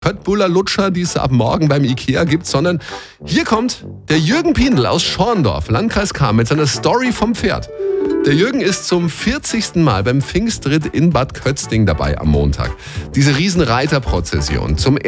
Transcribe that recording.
Köttbullar-Lutscher, die es ab morgen beim Ikea gibt, sondern hier kommt der Jürgen Piendl aus Schorndorf, Landkreis Cham, mit seiner Story vom Pferd. Der Jürgen ist zum 40. Mal beim Pfingstritt in Bad Kötzting dabei am Montag. Diese Riesenreiterprozession. Zum